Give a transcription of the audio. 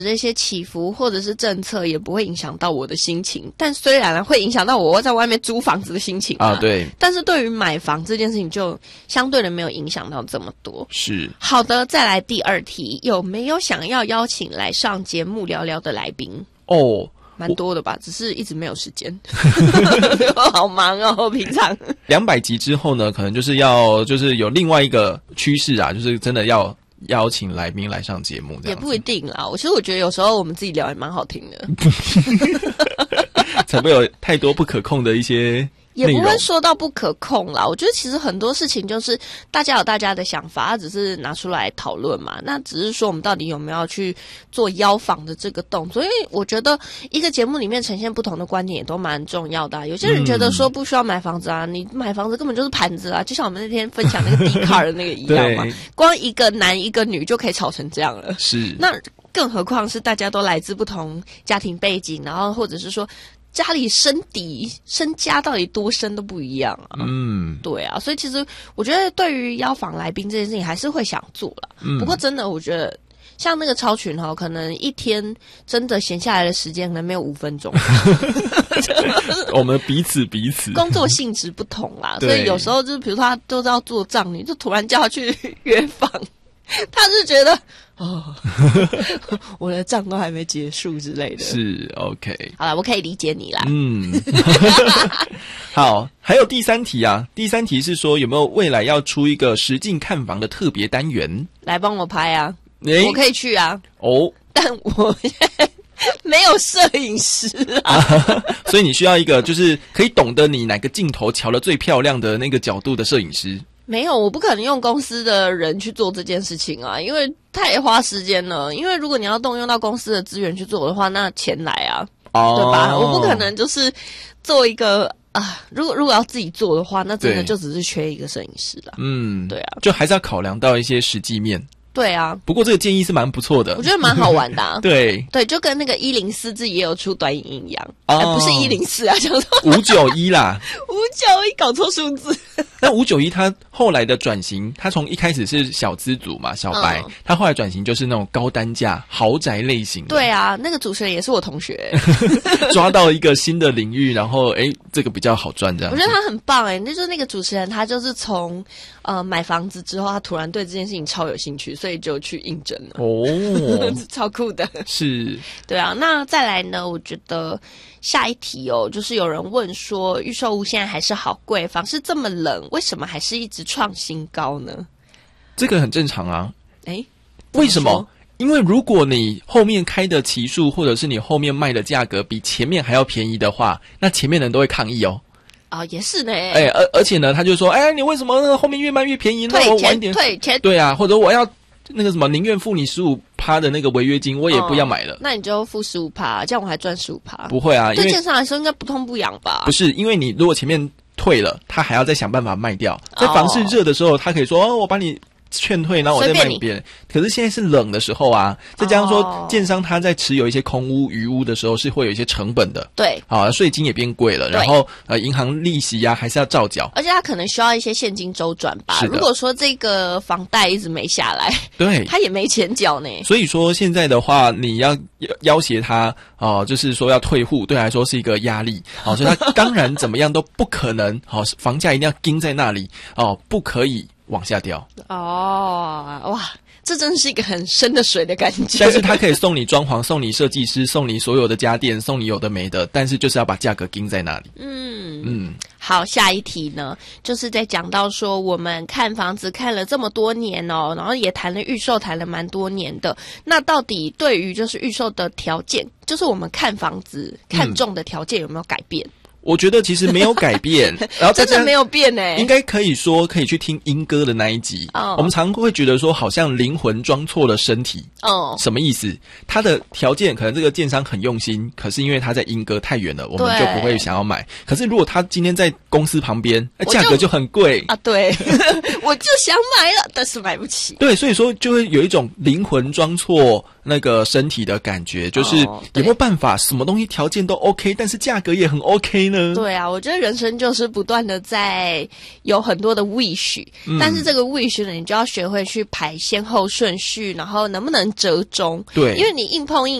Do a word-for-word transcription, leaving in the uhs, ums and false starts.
这些起伏或者是政策也不会影响到我的心情，但虽然会影响到我在外面租房子的心情 啊, 啊，对， 但是对于买房这件事情就相对的没有影响到这么多。 是。 好的，再来第二题，有没有想要邀请来上节目聊聊的来宾？ 哦， 蛮多的吧，只是一直没有时间。好忙哦，平常。 两百集之后呢，可能就是要就是有另外一个趋势啊，就是真的要邀请来宾来上节目，这样子也不一定啦。我其实我觉得有时候我们自己聊也蛮好听的， 才不会有太多不可控的一些也不会说到不可控啦。我觉得其实很多事情就是大家有大家的想法，他只是拿出来讨论嘛。那只是说我们到底有没有去做邀访的这个动作，因为我觉得一个节目里面呈现不同的观点也都蛮重要的啊。有些人觉得说不需要买房子啊，嗯、你买房子根本就是盘子啊，就像我们那天分享那个 Dcard 的那个一样嘛。光一个男一个女就可以吵成这样了， 是那更何况是大家都来自不同家庭背景，然后或者是说家里身底身家到底多深都不一样啊。 嗯， 对啊，所以其实我觉得对于邀访来宾这件事情还是会想做啦。嗯，不过真的我觉得像那个超群哈，可能一天真的闲下来的时间可能没有五分钟。 我们彼此彼此工作性质不同啦，所以有时候就是比如说他都是要做账，你就突然叫他去约访，他是觉得哦，我的账都还没结束之类的。 是 OK， 好啦，我可以理解你啦。嗯， 好，还有第三题啊，第三题是说有没有未来要出一个实境看房的特别单元， 来帮我拍啊， 欸、 我可以去啊。 哦， 但我现在没有摄影师啊， 啊所以你需要一个就是可以懂得你哪个镜头调了最漂亮的那个角度的摄影师。 没有，我不可能用公司的人去做这件事情啊，因为太花时间了。因为如果你要动用到公司的资源去做的话，那钱来啊，哦、对吧？我不可能就是做一个啊，如果如果要自己做的话，那真的就只是缺一个摄影师啦。嗯，对啊， 就还是要考量到一些实际面。 对啊， 不过这个建议是蛮不错的， 我觉得蛮好玩的、啊。 对对， 就跟那个一零四自己也有出短影音一样，哦呃、不是一零四啊，叫做五九一啦， 五九一搞错数字。 那五九一他后来的转型，他从一开始是小资族嘛，小白，嗯、他后来转型就是那种高单价豪宅类型的。 对啊，那个主持人也是我同学， 抓到一个新的领域，然后哎，这个比较好赚这样。 我觉得他很棒哎，那就是那个主持人，他就是从呃买房子之后，他突然对这件事情超有兴趣。所以就去应征了哦，超酷的， 是， 对啊。那再来呢？我觉得下一题哦，就是有人问说，预售屋现在还是好贵，房市这么冷，为什么还是一直创新高呢？ 这个很正常啊。 诶， 为什么？因为如果你后面开的期数，或者是你后面卖的价格比前面还要便宜的话，那前面的人都会抗议哦。 啊、哦，也是呢。 哎，而而且呢，他就说，哎，你为什么那个后面越卖越便宜呢？我晚一点退钱， 对啊，或者我要。那个什么，宁愿付你十五趴的那个违约金，我也不要买了。哦、 那你就付十五趴，这样我还赚十五趴。 不会啊， 对建商来说应该不痛不痒吧？ 不是，因为你如果前面退了，他还要再想办法卖掉。在房市热的时候，他可以说哦，我把你劝退，然后我再卖给别人。可是现在是冷的时候啊，再加上说建商他在持有一些空屋、余屋的时候是会有一些成本的。 对， 啊，税金也变贵了，然后呃，银行利息啊还是要照缴， 而且他可能需要一些现金周转吧。如果说这个房贷一直没下来， 对， 他也没钱缴呢。 所以说现在的话，你要要挟他哦、呃，就是说要退户，对他来说是一个压力。好、哦，所以他当然怎么样都不可能，好、哦，房价一定要盯在那里哦，不可以往下掉。 哦，哇，这真是一个很深的水的感觉。 但是他可以送你装潢，送你设计师，送你所有的家电，送你有的没的，但是就是要把价格盯在那里。嗯嗯，好，下一题呢，就是在讲到说我们看房子看了这么多年哦，然后也谈了预售，谈了蛮多年的。那到底对于就是预售的条件，就是我们看房子看中的条件有没有改变？嗯， 我觉得其实没有改变，然后真的没有变诶、欸， 应该可以说可以去听英歌的那一集。哦，我们常会觉得说好像灵魂装错了身体。哦，什么意思？他的条件可能这个建商很用心，可是因为他在英歌太远了，我们就不会想要买。可是如果他今天在公司旁边，价格就很贵啊。对，我就想买了，但是买不起。 对，所以说就会有一种灵魂装错那个身体的感觉，就是有没有办法什么东西条件都 OK， 但是价格也很 OK 呢？ 对啊，我觉得人生就是不断的在有很多的 wish，嗯，但是这个 wish 呢，你就要学会去排先后顺序，然后能不能折中？ 对， 因为你硬碰硬